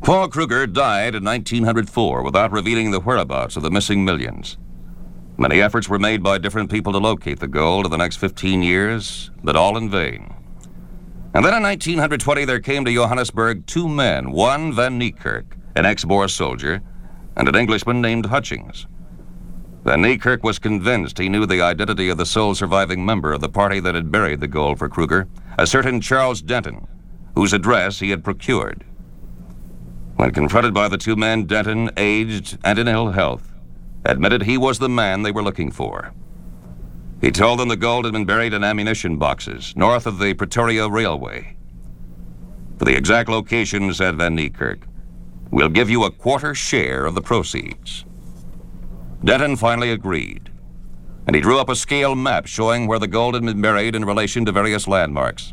Paul Kruger died in 1904 without revealing the whereabouts of the missing millions. Many efforts were made by different people to locate the gold in the next 15 years, but all in vain. And then in 1920, there came to Johannesburg two men, one Van Niekerk, an ex-Boer soldier, and an Englishman named Hutchings. Van Niekerk was convinced he knew the identity of the sole surviving member of the party that had buried the gold for Kruger, a certain Charles Denton, whose address he had procured. When confronted by the two men, Denton, aged and in ill health, admitted he was the man they were looking for. He told them the gold had been buried in ammunition boxes north of the Pretoria Railway. For the exact location, said Van Niekerk, we'll give you a quarter share of the proceeds. Denton finally agreed, and he drew up a scale map showing where the gold had been buried in relation to various landmarks.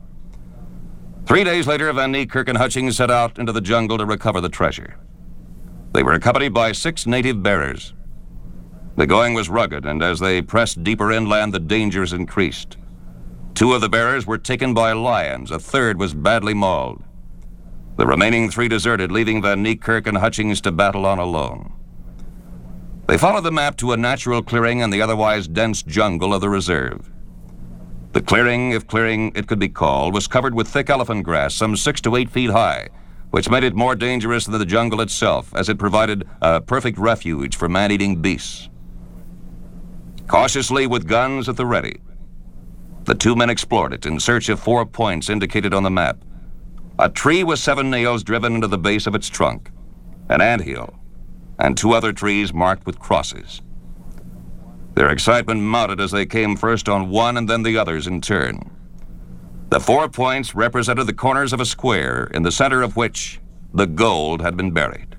3 days later, Van Niekerk and Hutchings set out into the jungle to recover the treasure. They were accompanied by 6 native bearers. The going was rugged, and as they pressed deeper inland, the dangers increased. 2 of the bearers were taken by lions, a third was badly mauled. The remaining 3 deserted, leaving Van Niekerk and Hutchings to battle on alone. They followed the map to a natural clearing in the otherwise dense jungle of the reserve. The clearing, if clearing it could be called, was covered with thick elephant grass, some 6 to 8 feet high, which made it more dangerous than the jungle itself, as it provided a perfect refuge for man-eating beasts. Cautiously, with guns at the ready, the 2 men explored it in search of 4 points indicated on the map. A tree with 7 nails driven into the base of its trunk, an anthill, and 2 other trees marked with crosses. Their excitement mounted as they came first on one and then the others in turn. The 4 points represented the corners of a square, in the center of which the gold had been buried.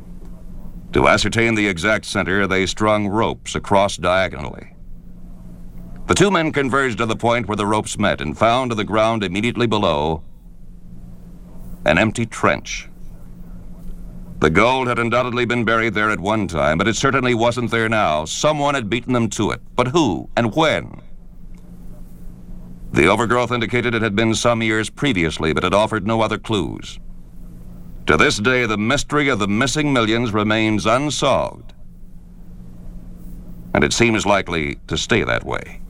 To ascertain the exact center, they strung ropes across diagonally. The 2 men converged to the point where the ropes met and found on the ground immediately below an empty trench. The gold had undoubtedly been buried there at one time, but it certainly wasn't there now. Someone had beaten them to it. But who and when? The overgrowth indicated it had been some years previously, but it offered no other clues. To this day, the mystery of the missing millions remains unsolved, and it seems likely to stay that way.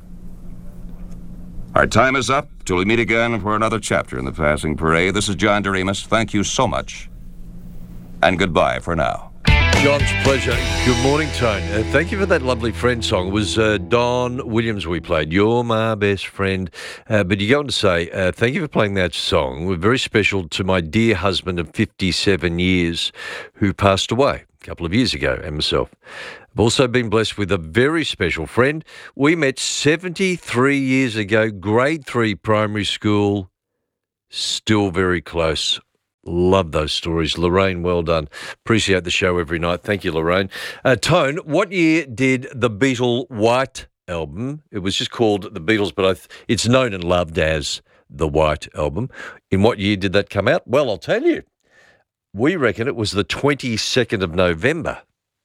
Our time is up till we meet again for another chapter in the Passing Parade. This is John Doremus. Thank you so much, and goodbye for now. John's pleasure. Good morning, Tone. Thank you for that lovely Friend song. It was Don Williams we played, You're My Best Friend. But you go on to say, thank you for playing that song. We're very special to my dear husband of 57 years who passed away a couple of years ago, and myself. I've also been blessed with a very special friend. We met 73 years ago, grade 3 primary school, still very close. Love those stories. Lorraine, well done. Appreciate the show every night. Thank you, Lorraine. Tone, what year did the Beatle White Album, it was just called The Beatles, but it's known and loved as the White Album. In what year did that come out? Well, I'll tell you. We reckon it was the 22nd of November,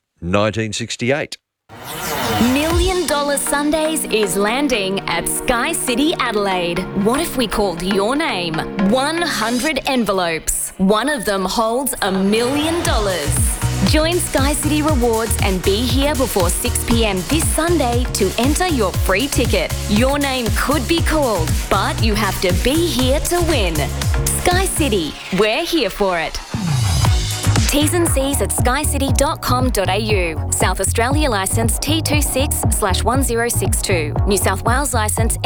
1968. $1 Million Sundays is landing at Sky City, Adelaide. What if we called your name? 100 envelopes. One of them holds $1 million. Join Sky City Rewards and be here before 6 p.m. this Sunday to enter your free ticket. Your name could be called, but you have to be here to win. Sky City, we're here for it. T's and C's at skycity.com.au. South Australia licence T26/1062. New South Wales licence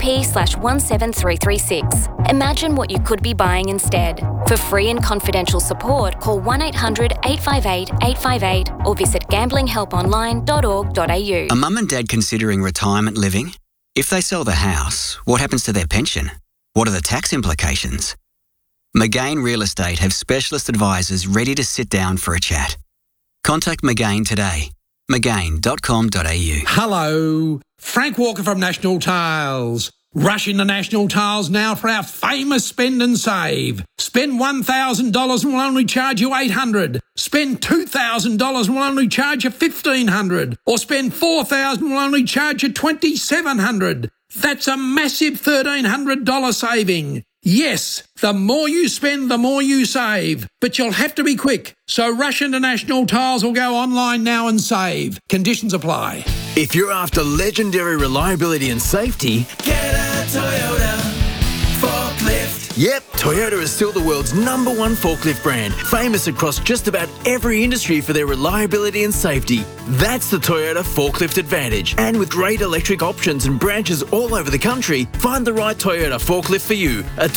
NTP/17336. Imagine what you could be buying instead. For free and confidential support, call 1-800-858-858 or visit gamblinghelponline.org.au. A mum and dad considering retirement living? If they sell the house, what happens to their pension? What are the tax implications? McGain Real Estate have specialist advisors ready to sit down for a chat. Contact McGain today. McGain.com.au. Hello, Frank Walker from National Tiles. Rush into National Tiles now for our famous spend and save. Spend $1,000 and we'll only charge you $800. Spend $2,000 and we'll only charge you $1,500. Or spend $4,000 and we'll only charge you $2,700. That's a massive $1,300 saving. Yes, the more you spend, the more you save. But you'll have to be quick. So rush into National Tiles or go online now and save. Conditions apply. If you're after legendary reliability and safety, get a Toyota forklift. Yep, Toyota is still the world's #1 forklift brand, famous across just about every industry for their reliability and safety. That's the Toyota Forklift Advantage. And with great electric options and branches all over the country, find the right Toyota forklift for you at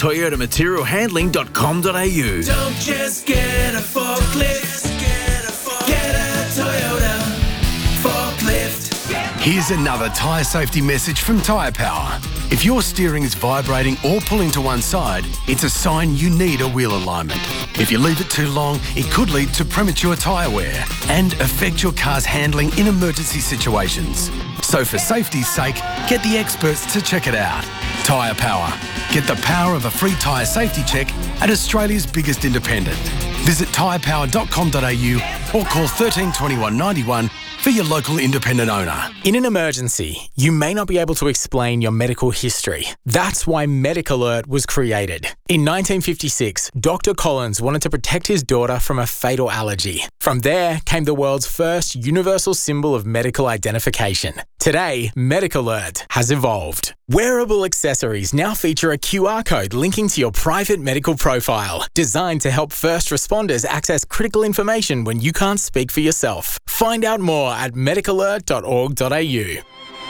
toyotamaterialhandling.com.au. Don't just get a forklift, get a Toyota forklift. Here's another tyre safety message from Tyre Power. If your steering is vibrating or pulling to one side, it's a sign you need a wheel alignment. If you leave it too long, it could lead to premature tyre wear and affect your car's handling in emergency situations. So for safety's sake, get the experts to check it out. Tyre Power. Get the power of a free tyre safety check at Australia's biggest independent. Visit tyrepower.com.au or call 13 21 91 for your local independent owner. In an emergency, you may not be able to explain your medical history. That's why Medic Alert was created. In 1956, Dr. Collins wanted to protect his daughter from a fatal allergy. From there came the world's first universal symbol of medical identification. Today, Medic Alert has evolved. Wearable accessories now feature a QR code linking to your private medical profile, designed to help first responders access critical information when you can't speak for yourself. Find out more at medicalert.org.au.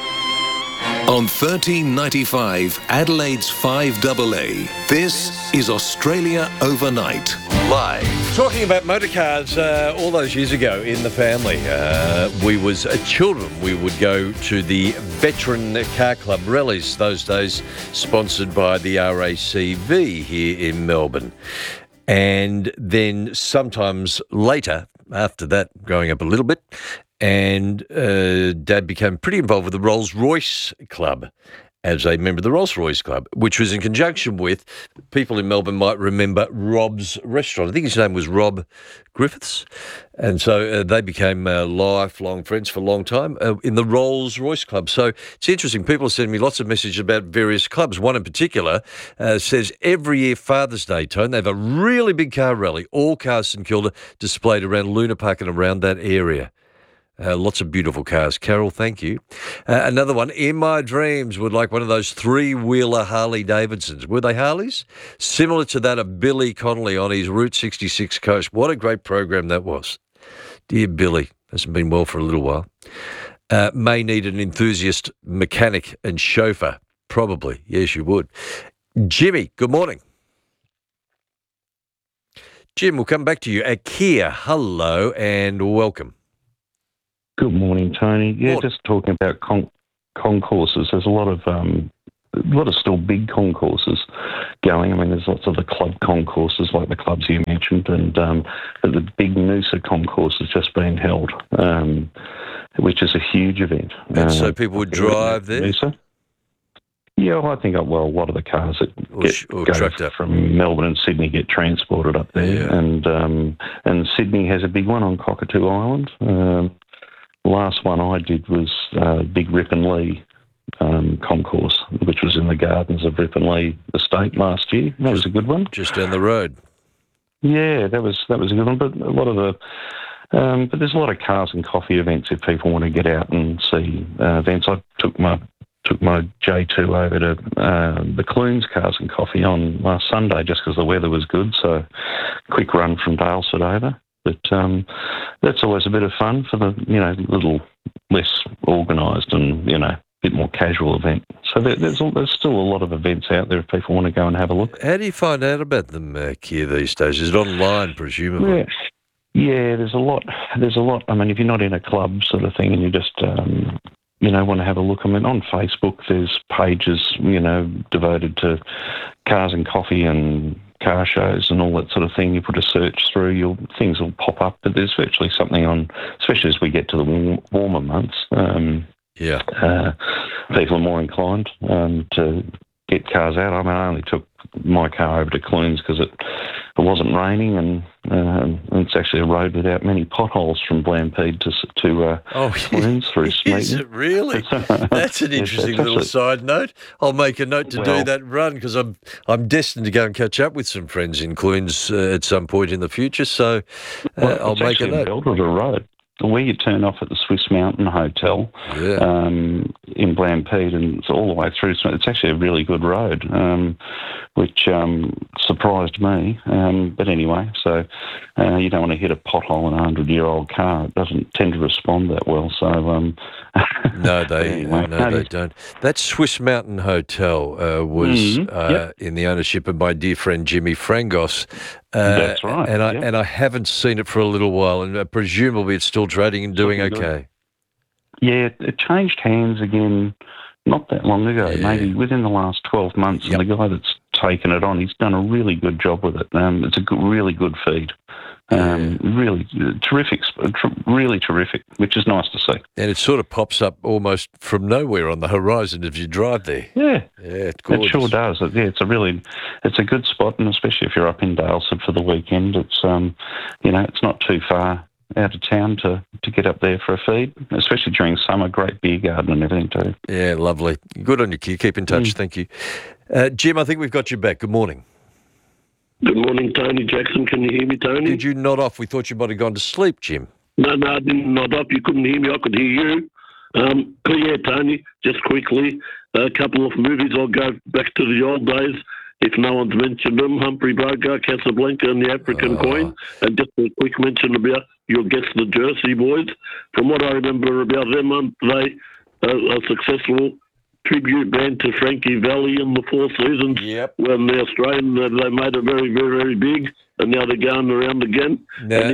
On 1395 Adelaide's 5AA, this is Australia Overnight. Live. Talking about motor cars, all those years ago in the family, we was children. We would go to the Veteran Car Club rallies, those days sponsored by the RACV here in Melbourne. And then sometimes later, after that, growing up a little bit, and Dad became pretty involved with the Rolls-Royce Club as a member of the Rolls-Royce Club, which was in conjunction with, people in Melbourne might remember, Rob's Restaurant. I think his name was Rob Griffiths. And so they became lifelong friends for a long time in the Rolls-Royce Club. So it's interesting. People are sending me lots of messages about various clubs. One in particular says every year Father's Day, Tone, they have a really big car rally, all cars St Kilda displayed around Luna Park and around that area. Lots of beautiful cars. Carol, thank you. Another one, in my dreams, would like one of those three-wheeler Harley-Davidsons. Were they Harleys? Similar to that of Billy Connolly on his Route 66 coast. What a great program that was. Dear Billy, hasn't been well for a little while. May need an enthusiast mechanic and chauffeur. Probably. Yes, you would. Jimmy, good morning. Jim, we'll come back to you. Kia, hello and welcome. Good morning, Tony. Yeah, just talking about concourses. There's a lot of still big concourses going. I mean, there's lots of the club concourses like the clubs you mentioned, and the big Noosa concourse has just been held, which is a huge event. And so people would drive there? Noosa. Yeah, well, I think a lot of the cars that go from Melbourne and Sydney get transported up there, and Sydney has a big one on Cockatoo Island. The last one I did was Big Rip and Lee concourse, which was in the gardens of Rip and Lee Estate last year. That was a good one. Just down the road. Yeah, that was a good one. But a lot of the but there's a lot of cars and coffee events if people want to get out and see events. I took my J2 over to the Clunes Cars and Coffee on last Sunday just because the weather was good. So quick run from Daylesford over. But that's always a bit of fun for the, little less organised and, a bit more casual event. So there's still a lot of events out there if people want to go and have a look. How do you find out about them, Kia, these days? Is it online, presumably? Yeah, there's a lot. I mean, if you're not in a club sort of thing and you just, want to have a look, I mean, on Facebook there's pages, devoted to cars and coffee and car shows and all that sort of thing. You put a search through, things will pop up, but there's virtually something on, especially as we get to the warmer months. People are more inclined to get cars out. I mean, I only took my car over to Clunes because it wasn't raining, and it's actually a road without many potholes from Blampede to Queens through Smeaton. Is it really? That's an interesting little side note. I'll make a note to do that run because I'm destined to go and catch up with some friends in Queens at some point in the future. So I'll make a note. It's actually a road. Where you turn off at the Swiss Mountain Hotel in Blampede, and it's all the way through. It's actually a really good road, which surprised me. But anyway, so you don't want to hit a pothole in a 100-year-old car. It doesn't tend to respond that well. So no, they don't. That Swiss Mountain Hotel was in the ownership of my dear friend Jimmy Frangos. That's right. And I haven't seen it for a little while, and presumably it's still trading and doing okay. Yeah, it changed hands again not that long ago, maybe within the last 12 months. And the guy that's taken it on, he's done a really good job with it. It's a really good feed. Really terrific, really terrific, which is nice to see. And it sort of pops up almost from nowhere on the horizon if you drive there. Yeah, it's gorgeous. It sure does. It's a good spot, and especially if you're up in Daylesford for the weekend, it's it's not too far out of town to get up there for a feed, especially during summer. Great beer garden and everything too. Yeah, lovely. Good on you, Keir. Keep in touch. Thank you. Jim, I think we've got you back. Good morning. Good morning, Tony Jackson. Can you hear me, Tony? Did you nod off? We thought you might have gone to sleep, Jim. No, I didn't nod off. You couldn't hear me. I could hear you. Tony, just quickly, a couple of movies. I'll go back to the old days. If no one's mentioned them, Humphrey Bogart, Casablanca and the African Queen. And just a quick mention about your guests, the Jersey Boys. From what I remember about them, they a successful tribute band to Frankie Valli in the Four Seasons. Yep. When the Australian, they made it very, very, very big, and now they're going around again. Now,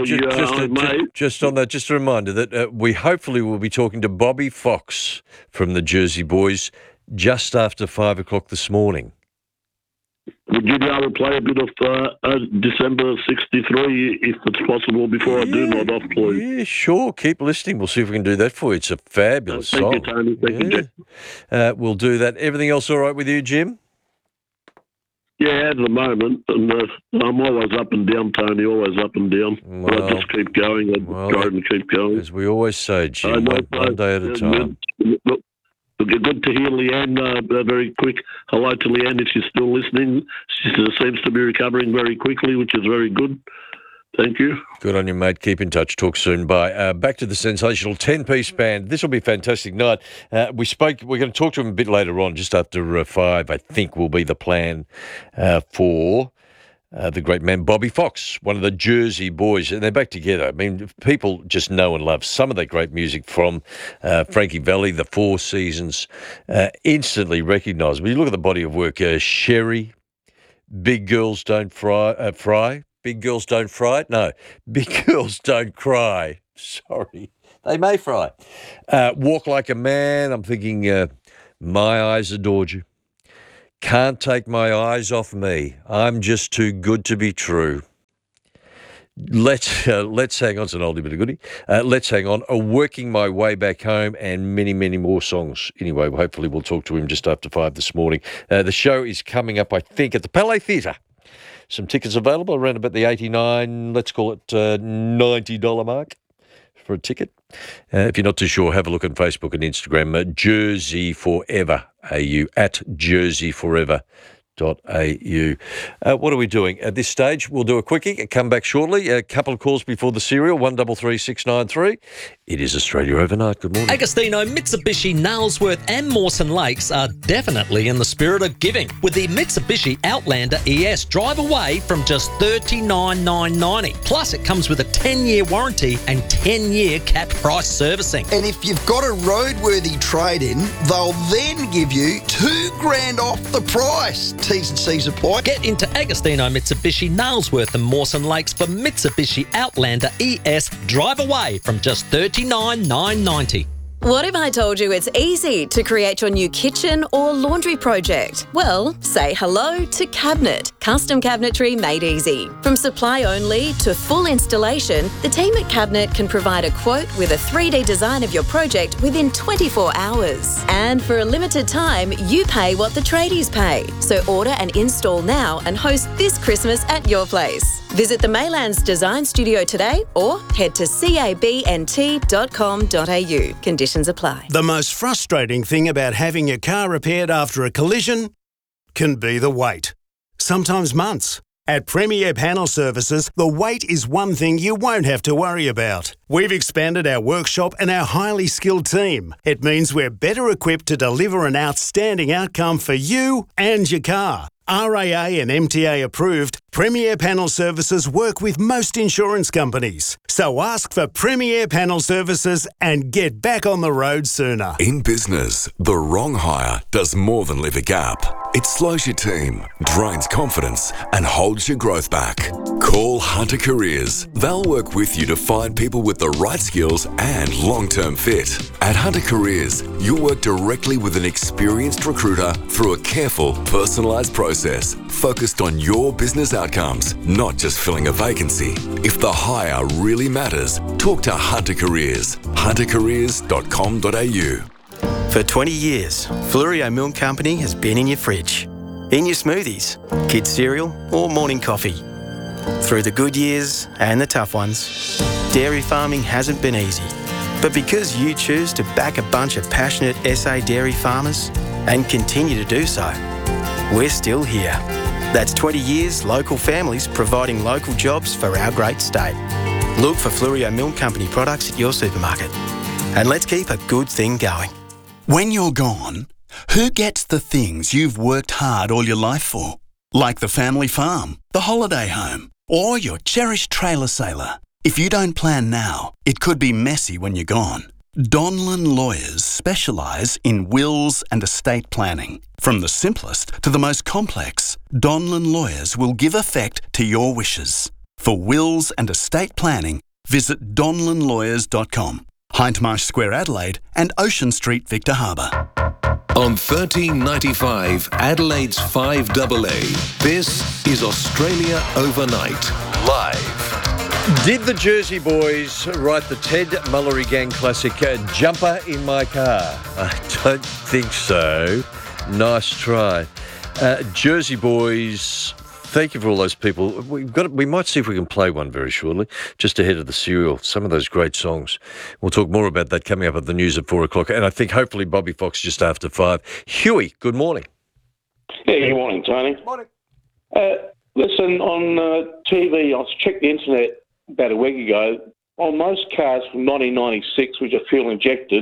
just on that, just a reminder that we hopefully will be talking to Bobby Fox from the Jersey Boys just after 5 o'clock this morning. Would you be able to play a bit of December 63 if it's possible before I do nod off, please? Yeah, sure. Keep listening. We'll see if we can do that for you. It's a fabulous song. Thank you, Tony. Thank you, Jack. We'll do that. Everything else all right with you, Jim? Yeah, at the moment. And, I'm always up and down, Tony, always up and down. But I just keep going and try and keep going. As we always say, Jim, one day at a time. Good to hear Leanne, very quick hello to Leanne if she's still listening. She seems to be recovering very quickly, which is very good. Thank you. Good on you, mate. Keep in touch. Talk soon. Bye. Back to the sensational 10-piece band. This will be a fantastic night. We're going to talk to them a bit later on, just after 5, I think will be the plan for the great man Bobby Fox, one of the Jersey Boys, and they're back together. I mean, people just know and love some of that great music from Frankie Valli, the Four Seasons, instantly recognisable. You look at the body of work, Sherry, Big Girls Don't Fry. Big Girls Don't Fry? No, Big Girls Don't Cry. Sorry, they may fry. Walk Like a Man, I'm thinking My Eyes Adored You. Can't Take My Eyes Off Me. I'm Just Too Good to Be True. Let's hang on. It's an oldie but a goodie. Let's hang on. Working My Way Back Home and many, many more songs. Anyway, hopefully we'll talk to him just after 5 this morning. The show is coming up, I think, at the Palais Theatre. Some tickets available around about the $89, let's call it $90 mark for a ticket. If you're not too sure, have a look on Facebook and Instagram, Jersey Forever AU, at Jersey Forever. What are we doing at this stage? We'll do a quickie, come back shortly. A couple of calls before the serial, 133693. It is Australia Overnight. Good morning. Agostino, Mitsubishi, Nailsworth and Mawson Lakes are definitely in the spirit of giving. With the Mitsubishi Outlander ES, drive away from just $39,990. Plus, it comes with a 10-year warranty and 10-year capped price servicing. And if you've got a roadworthy trade-in, they'll then give you $2,000 off the price. T's and C's apply. Get into Agostino, Mitsubishi, Nailsworth and Mawson Lakes for Mitsubishi Outlander ES. Drive away from just $39,990. What if I told you it's easy to create your new kitchen or laundry project? Well, say hello to Cabinet, custom cabinetry made easy. From supply only to full installation, the team at Cabinet can provide a quote with a 3D design of your project within 24 hours. And for a limited time, you pay what the tradies pay. So order and install now and host this Christmas at your place. Visit the Maylands Design Studio today or head to cabnt.com.au. Conditions apply. The most frustrating thing about having your car repaired after a collision can be the wait. Sometimes months. At Premier Panel Services, the wait is one thing you won't have to worry about. We've expanded our workshop and our highly skilled team. It means we're better equipped to deliver an outstanding outcome for you and your car. RAA and MTA approved, Premier Panel Services work with most insurance companies. So ask for Premier Panel Services and get back on the road sooner. In business, the wrong hire does more than leave a gap. It slows your team, drains confidence, and holds your growth back. Call Hunter Careers. They'll work with you to find people with the right skills and long-term fit. At Hunter Careers, you'll work directly with an experienced recruiter through a careful, personalised process focused on your business outcomes, not just filling a vacancy. If the hire really matters, talk to Hunter Careers. huntercareers.com.au. For 20 years, Fluorio Milk Company has been in your fridge, in your smoothies, kids' cereal or morning coffee. Through the good years and the tough ones, dairy farming hasn't been easy. But because you choose to back a bunch of passionate SA dairy farmers and continue to do so, we're still here. That's 20 years local families providing local jobs for our great state. Look for Fluorio Milk Company products at your supermarket. And let's keep a good thing going. When you're gone, who gets the things you've worked hard all your life for? Like the family farm, the holiday home, or your cherished trailer sailor. If you don't plan now, it could be messy when you're gone. Donlan Lawyers specialise in wills and estate planning. From the simplest to the most complex, Donlan Lawyers will give effect to your wishes. For wills and estate planning, visit donlanlawyers.com. Hindmarsh Square, Adelaide, and Ocean Street, Victor Harbour. On 1395 Adelaide's 5AA, this is Australia Overnight. Live. Did the Jersey Boys write the Ted Mullery Gang classic Jumper in My Car? I don't think so. Nice try. Jersey Boys, thank you for all those people. We might see if we can play one very shortly, just ahead of the serial. Some of those great songs. We'll talk more about that coming up at the news at 4 o'clock. And I think hopefully Bobby Fox just after 5. Huey, good morning. Yeah, good morning, Tony. Morning. Listen, on TV, I checked the internet about a week ago. On most cars from 1996, which are fuel injected,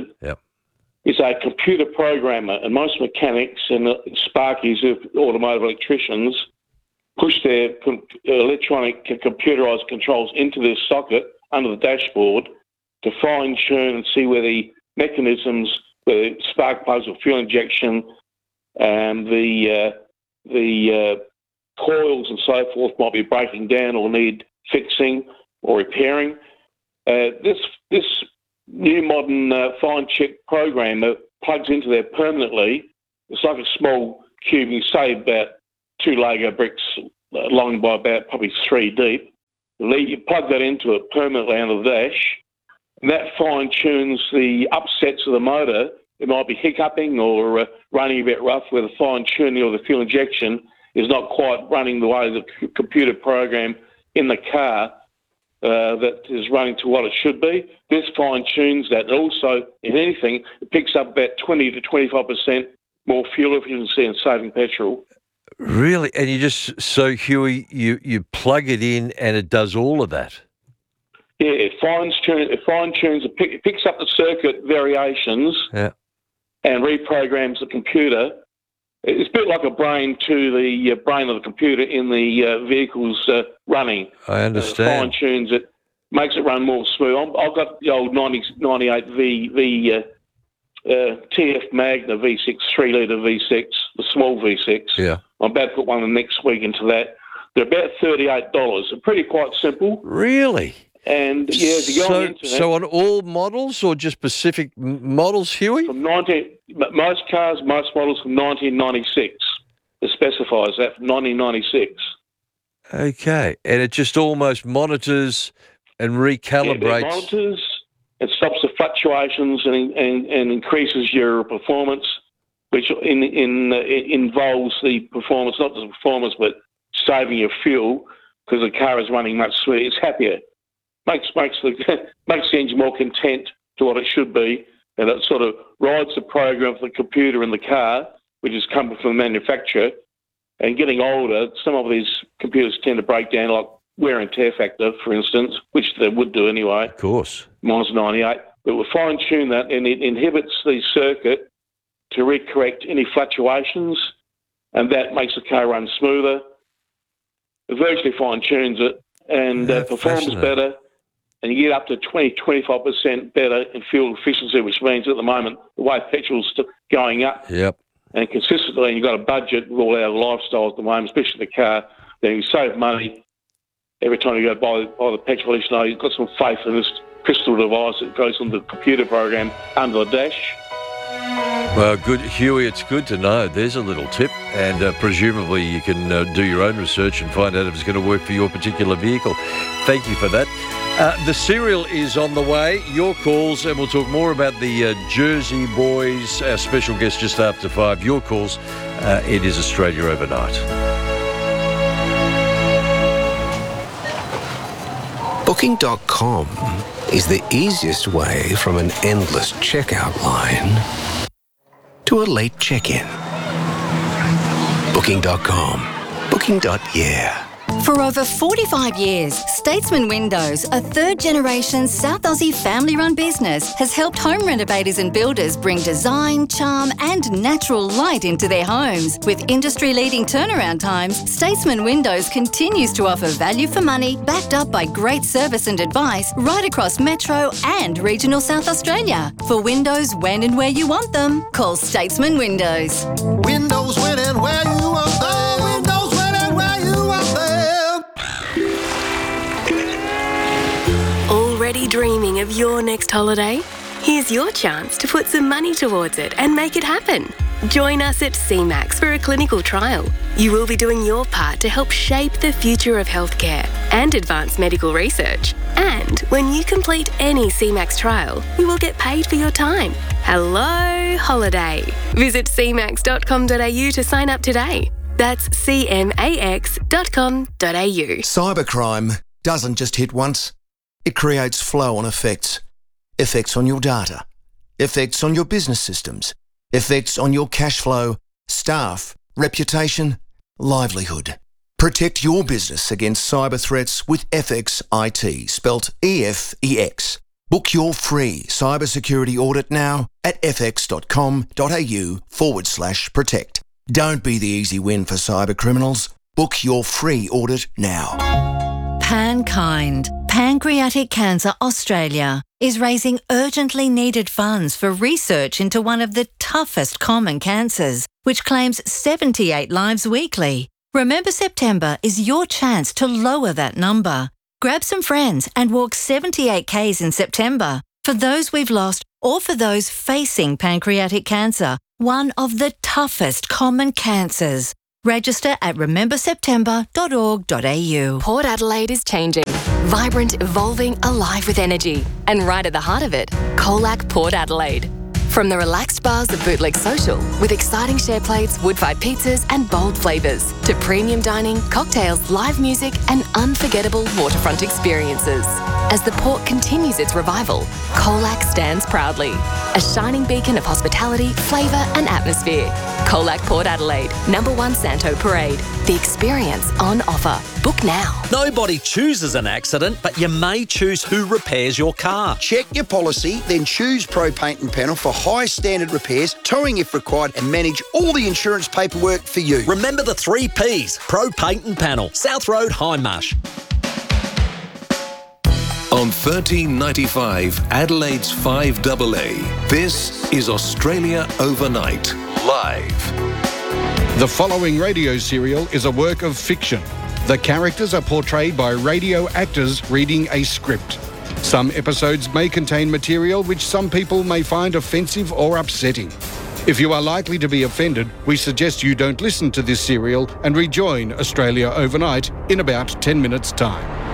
is a computer programmer, and most mechanics and sparkies of automotive electricians push their electronic computerised controls into this socket under the dashboard to fine-tune and see where the mechanisms, where the spark plugs or fuel injection and the coils and so forth might be breaking down or need fixing or repairing. This new modern fine-chip programmer plugs into there permanently. It's like a small cube. You say about 2 Lego bricks long by about probably 3 deep. You plug that into it permanently under the dash, and that fine-tunes the upsets of the motor. It might be hiccuping or running a bit rough where the fine-tuning or the fuel injection is not quite running the way the computer program in the car that is running to what it should be. This fine-tunes that. And also, if anything, it picks up about 20 to 25% more fuel efficiency and saving petrol. Really? And you just, so Huey, you plug it in and it does all of that? Yeah, it fine-tunes, it picks up the circuit variations and reprograms the computer. It's a bit like a brain to the brain of the computer in the vehicle's running. I understand. Fine-tunes it, makes it run more smooth. I've got the old 98 TF Magna V6, 3-litre V6, the small V6. Yeah. I'm about to put one next week into that. They're about $38. They're pretty quite simple. Really? And if you go on the internet, So on all models or just specific models, Huey? most models from 1996. It specifies that from 1996. Okay, and it just almost monitors and recalibrates. Yeah, it monitors, it stops the fluctuations and increases your performance, which involves the performance, not just performance, but saving your fuel because the car is running much smoother. It's happier. Makes the engine more content to what it should be, and it sort of rides the program of the computer in the car, which is coming from the manufacturer. And getting older, some of these computers tend to break down, like wear and tear factor, for instance, which they would do anyway. Of course. Mine's 98. But we'll fine-tune that, and it inhibits the circuit to recorrect any fluctuations, and that makes the car run smoother. It virtually fine-tunes it, and performs better, and you get up to 20-25% better in fuel efficiency, which means at the moment, the way petrol's going up, and consistently, and you've got a budget with all our lifestyles at the moment, especially the car, then you save money every time you go buy the petrol. You know you've got some faith in this crystal device that goes on the computer program under the dash. Well, good, Huey, it's good to know. There's a little tip, and presumably you can do your own research and find out if it's going to work for your particular vehicle. Thank you for that. The cereal is on the way. Your calls, and we'll talk more about the Jersey Boys, our special guest just after 5. Your calls. It is Australia Overnight. Booking.com is the easiest way from an endless checkout line to a late check-in. Booking.com. Booking.yeah. For over 45 years, Statesman Windows, a third-generation South Aussie family-run business, has helped home renovators and builders bring design, charm and natural light into their homes. With industry-leading turnaround times, Statesman Windows continues to offer value for money, backed up by great service and advice right across Metro and regional South Australia. For windows when and where you want them, call Statesman Windows. Windows when and where you want them. Windows when and where you want them. Already dreaming of your next holiday? Here's your chance to put some money towards it and make it happen. Join us at CMAX for a clinical trial. You will be doing your part to help shape the future of healthcare and advance medical research. And when you complete any CMAX trial, you will get paid for your time. Hello, holiday. Visit cmax.com.au to sign up today. That's cmax.com.au. Cybercrime doesn't just hit once. It creates flow-on effects. Effects on your data. Effects on your business systems. Effects on your cash flow, staff, reputation, livelihood. Protect your business against cyber threats with FX IT, spelt EFEX. Book your free cybersecurity audit now at fx.com.au/protect. Don't be the easy win for cyber criminals. Book your free audit now. PanKind, Pancreatic Cancer Australia, is raising urgently needed funds for research into one of the toughest common cancers, which claims 78 lives weekly. Remember September is your chance to lower that number. Grab some friends and walk 78 Ks in September for those we've lost or for those facing pancreatic cancer, one of the toughest common cancers. Register at rememberseptember.org.au. Port Adelaide is changing. Vibrant, evolving, alive with energy. And right at the heart of it, Colac Port Adelaide. From the relaxed bars of Bootleg Social, with exciting share plates, wood-fired pizzas and bold flavours, to premium dining, cocktails, live music and unforgettable waterfront experiences. As the port continues its revival, Colac stands proudly. A shining beacon of hospitality, flavour and atmosphere. Colac Port Adelaide, #1 Santo Parade. The experience on offer. Book now. Nobody chooses an accident, but you may choose who repairs your car. Check your policy, then choose Pro Paint and Panel for high standard repairs, towing if required, and manage all the insurance paperwork for you. Remember the 3 Ps. Pro Paint and Panel. South Road, Hindmarsh. On 1395 Adelaide's 5AA, this is Australia Overnight. Live. The following radio serial is a work of fiction. The characters are portrayed by radio actors reading a script. Some episodes may contain material which some people may find offensive or upsetting. If you are likely to be offended, we suggest you don't listen to this serial and rejoin Australia Overnight in about 10 minutes' time.